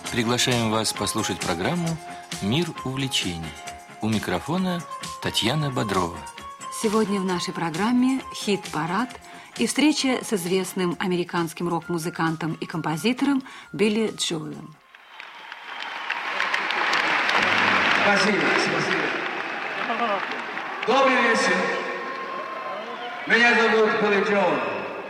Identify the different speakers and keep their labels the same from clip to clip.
Speaker 1: Приглашаем вас послушать программу «Мир увлечений». У микрофона Татьяна Бодрова.
Speaker 2: Сегодня в нашей программе «Хит-парад» и встреча с известным американским рок-музыкантом и композитором Билли Джоэлом.
Speaker 3: Спасибо, спасибо. Добрый вечер. Меня зовут Билли Джоэл.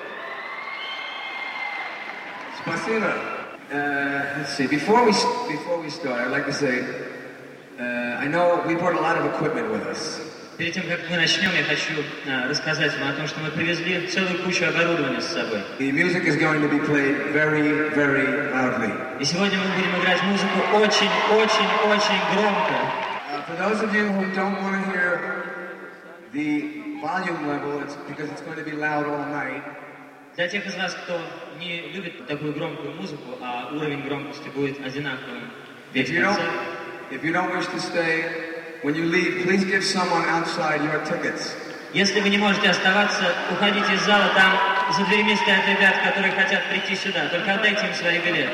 Speaker 3: Спасибо. Let's see. Before we start, I'd like to say, I know we brought a lot of equipment with us.
Speaker 4: Перед тем, как мы начнем, я хочу рассказать вам о том, что мы привезли целую кучу оборудования с собой.
Speaker 3: The music is going to be played very, very loudly.
Speaker 4: И сегодня мы будем играть музыку очень, очень, очень громко.
Speaker 3: For those of you who don't want to hear the volume level, it's because it's going to be loud all night.
Speaker 4: Для тех из вас, кто не любит такую громкую музыку, а уровень громкости будет одинаковым весь концерт.
Speaker 3: If you don't wish to stay, when you leave, please give someone outside your tickets.
Speaker 4: Если вы не можете оставаться, уходите из зала, там за дверьми стоят ребята, которые хотят прийти сюда. Только отдайте им свои билеты.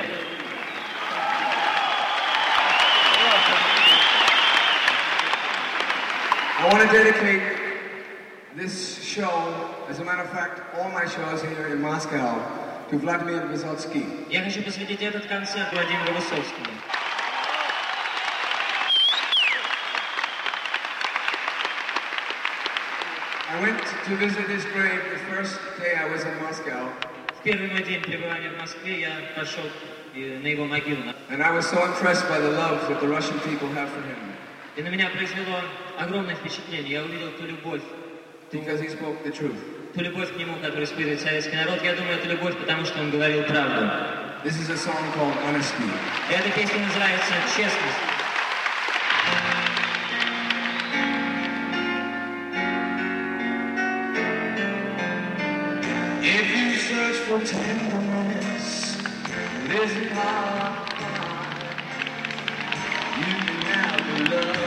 Speaker 3: I want to dedicate this show, as a matter of fact, all my shows here in Moscow, to Vladimir Vysotsky.
Speaker 4: Я хочу посвятить этот концерт Владимиру Высоцкому.
Speaker 3: I went to visit his grave the first day I was in Moscow.
Speaker 4: В первый мой день пребывания в Москве я пошел на его могилу.
Speaker 3: And I was so impressed by the love that the Russian people have for him.
Speaker 4: И на меня произвело огромное впечатление. Я увидел ту любовь,
Speaker 3: Because he spoke the truth.
Speaker 4: ту любовь к нему, которую испытывает советский народ. Я думаю, это любовь, потому что он говорил правду.
Speaker 3: This is a song called Honesty.
Speaker 4: И эта песня называется «Честность».
Speaker 3: If you search for tenderness, it isn't hard. You can have the love.